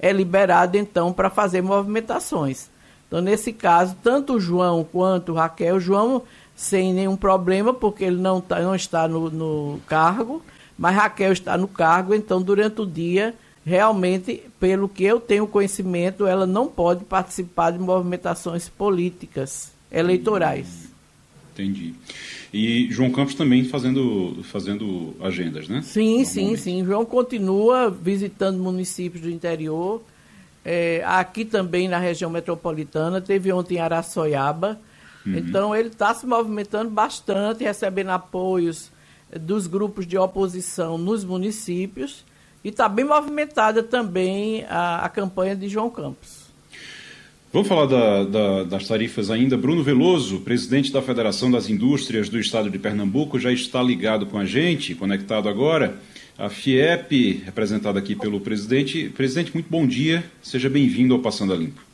é liberado então para fazer movimentações. Então, nesse caso, tanto o João quanto o Raquel, o João sem nenhum problema, porque ele não está no cargo, mas Raquel está no cargo, então durante o dia, realmente, pelo que eu tenho conhecimento, ela não pode participar de movimentações políticas, eleitorais. Entendi. E João Campos também fazendo agendas, né? Sim. João continua visitando municípios do interior, aqui também na região metropolitana, teve ontem em Araçoiaba. Então ele está se movimentando bastante, recebendo apoios dos grupos de oposição nos municípios, e está bem movimentada também a campanha de João Campos. Vamos falar das tarifas ainda. Bruno Veloso, presidente da Federação das Indústrias do Estado de Pernambuco, já está ligado com a gente, conectado agora. A FIEP, representada aqui pelo presidente. Presidente, muito bom dia. Seja bem-vindo ao Passando a Limpo.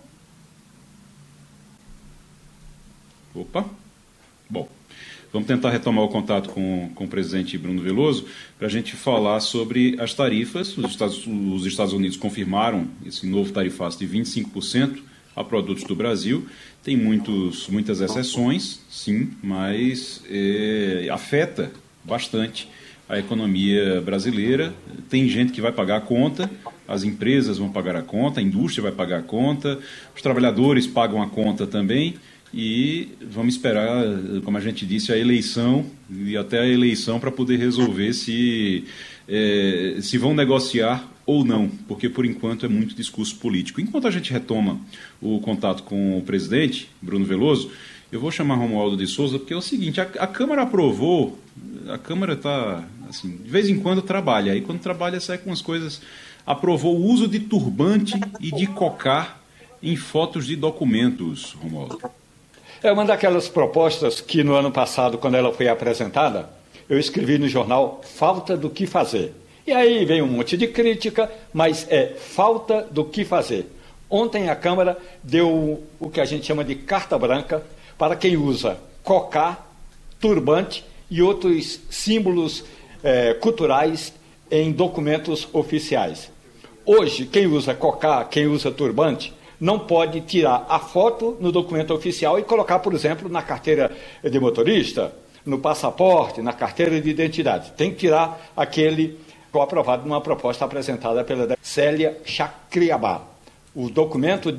Opa. Bom, vamos tentar retomar o contato com o presidente Bruno Veloso para a gente falar sobre as tarifas. Os Estados Unidos confirmaram esse novo tarifaço de 25% a produtos do Brasil. Tem muitas exceções, sim, mas afeta bastante a economia brasileira. Tem gente que vai pagar a conta, as empresas vão pagar a conta, a indústria vai pagar a conta, os trabalhadores pagam a conta também. E vamos esperar, como a gente disse, a eleição, e até a eleição para poder resolver se vão negociar ou não, porque por enquanto é muito discurso político. Enquanto a gente retoma o contato com o presidente, Bruno Veloso, eu vou chamar Romualdo de Souza, porque é o seguinte, a Câmara aprovou, a Câmara está, assim, de vez em quando trabalha, aí quando trabalha sai com as coisas, aprovou o uso de turbante e de cocar em fotos de documentos, Romualdo. É uma daquelas propostas que no ano passado, quando ela foi apresentada, eu escrevi no jornal falta do que fazer. E aí veio um monte de crítica, mas é falta do que fazer. Ontem a Câmara deu o que a gente chama de carta branca para quem usa cocá, turbante e outros símbolos culturais em documentos oficiais. Hoje, quem usa cocá, quem usa turbante, não pode tirar a foto no documento oficial e colocar, por exemplo, na carteira de motorista, no passaporte, na carteira de identidade. Tem que tirar aquele que foi aprovado numa proposta apresentada pela Célia Chacriabá. O documento,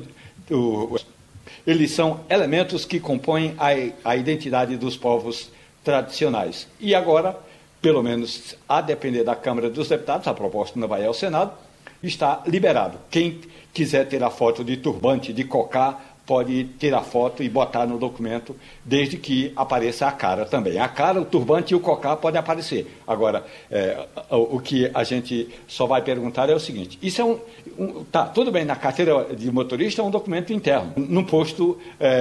eles são elementos que compõem a identidade dos povos tradicionais. E agora, pelo menos a depender da Câmara dos Deputados, a proposta não vai ao Senado, está liberado. Quem quiser ter a foto de turbante, de cocá, pode ter a foto e botar no documento, desde que apareça a cara também. A cara, o turbante e o cocá podem aparecer. Agora, o que a gente só vai perguntar é o seguinte, isso é tá, tudo bem, na carteira de motorista é um documento interno, num posto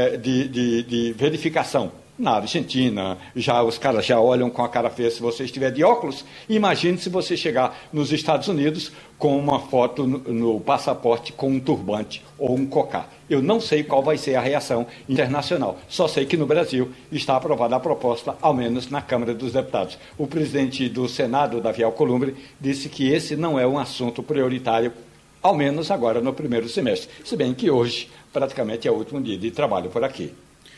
de verificação. Na Argentina, os caras já olham com a cara feia se você estiver de óculos. Imagine se você chegar nos Estados Unidos com uma foto no passaporte com um turbante ou um cocá. Eu não sei qual vai ser a reação internacional. Só sei que no Brasil está aprovada a proposta, ao menos na Câmara dos Deputados. O presidente do Senado, Davi Alcolumbre, disse que esse não é um assunto prioritário, ao menos agora no primeiro semestre. Se bem que hoje praticamente é o último dia de trabalho por aqui.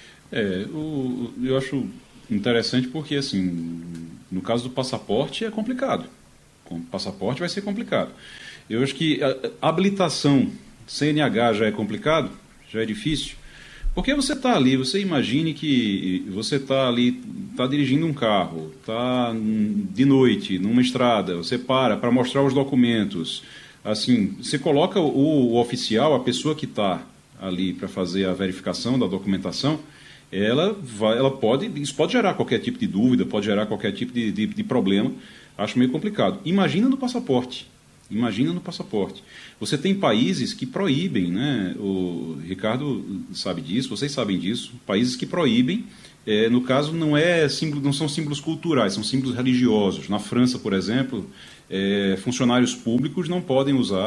Eu acho interessante porque, assim, no caso do passaporte é complicado. Com o passaporte vai ser complicado. Eu acho que a habilitação CNH já é complicado, já é difícil, porque você está ali, você imagine que você está ali, está dirigindo um carro, está de noite, numa estrada, você para mostrar os documentos, assim, você coloca o oficial, a pessoa que está ali para fazer a verificação da documentação, isso pode gerar qualquer tipo de dúvida, pode gerar qualquer tipo de problema. Acho meio complicado. Imagina no passaporte. Você tem países que proíbem, né? O Ricardo sabe disso, vocês sabem disso. Países que proíbem, no caso, não são símbolos culturais, são símbolos religiosos. Na França, por exemplo, funcionários públicos não podem usar